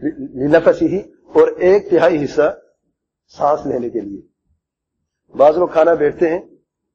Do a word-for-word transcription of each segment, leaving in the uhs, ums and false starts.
लिनफसिही, और एक तिहाई हिस्सा सांस लेने के लिए। बाज लोग खाना बैठते हैं,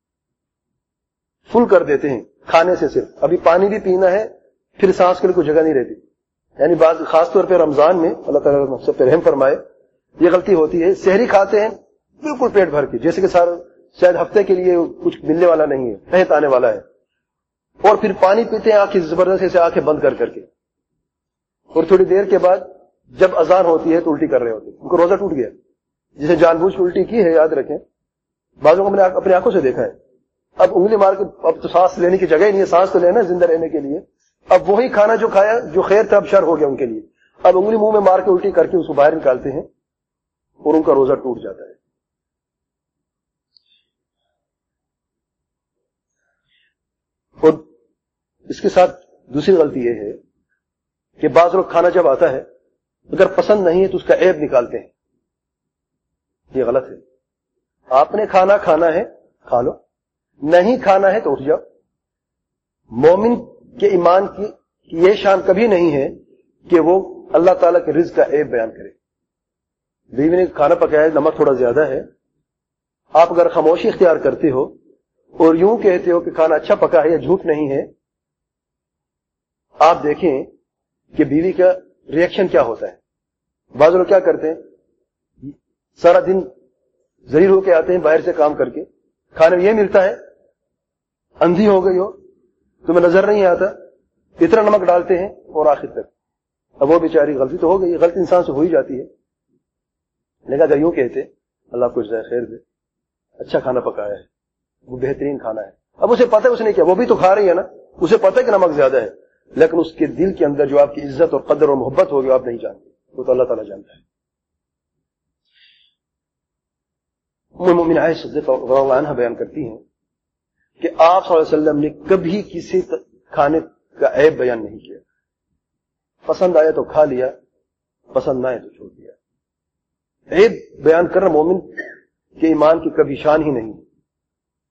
फुल कर देते हैं खाने से, सिर्फ अभी पानी भी पीना है, फिर सांस के लिए कोई जगह नहीं रहती। यानी बाज खासतौर पर रमजान में, अल्लाह ताला हमसे पे रहम फरमाए, ये गलती होती है। सहरी खाते हैं बिल्कुल पेट भर के, जैसे कि सारा शायद हफ्ते के लिए कुछ मिलने वाला नहीं है, तहत आने वाला है, और फिर पानी पीते हैं आंखें जबरदस्ती से आंखें बंद कर करके, और थोड़ी देर के बाद जब अजान होती है तो उल्टी कर रहे होते हैं। उनको रोजा टूट गया, जिसे जानबूझ के उल्टी की है, याद रखें। बाजों को मैंने अपनी आंखों से देखा है। अब उंगली मार के, अब तो सांस लेने की जगह ही नहीं है, सांस तो लेना जिंदा रहने के लिए। अब वही खाना जो खाया, जो खैर था, अब शर हो गया उनके लिए। अब उंगली मुंह में मार के उल्टी करके उसको बाहर निकालते हैं और उनका रोजा टूट जाता है। और इसके साथ दूसरी गलती यह है कि बाज लोग खाना जब आता है, अगर पसंद नहीं है तो उसका ऐब निकालते हैं। ये गलत है। आपने खाना खाना है, खा लो, नहीं खाना है तो उठ जाओ। मोमिन के ईमान की, की ये शान कभी नहीं है कि वो अल्लाह ताला के रिज़्क़ का ऐब बयान करे। बीवी ने खाना पकाया, नमक थोड़ा ज्यादा है, आप अगर खामोशी इख्तियार करते हो और यूं कहते हो कि खाना अच्छा पका है, या झूठ नहीं है, आप देखें कि बीवी का रिएक्शन क्या होता है। बाज़ लोग क्या करते हैं, सारा दिन जरीर होके आते हैं बाहर से काम करके, खाने में ये मिलता है, अंधी हो गई हो, तुम्हें नजर नहीं आता, इतना नमक डालते हैं और आखिर तक। अब वो बेचारी गलती तो हो गई, गलती इंसान से हो ही जाती है, लेकिन अगर यूं कहते अल्लाह को जज़ाए खैर दे, अच्छा खाना पकाया है, वो बेहतरीन खाना है। अब उसे पता है उसने क्या, वो भी तो खा रही है ना, उसे पता है कि नमक ज्यादा है, लेकिन उसके दिल के अंदर जो आपकी इज्जत और कदर और मोहब्बत होगी आप नहीं जानते, वो तो अल्लाह ताला जानता है। उम्मुल मोमिनीन आयशा रज़ियल्लाहु अन्हा बयान करती हैं कि आप सल्लल्लाहु अलैहि वसल्लम ने कभी किसी खाने का ऐब बयान नहीं किया। पसंद आया तो खा लिया, पसंद ना आया तो छोड़ दिया। ऐब बयान करना मोमिन के ईमान की कभी शान ही नहीं।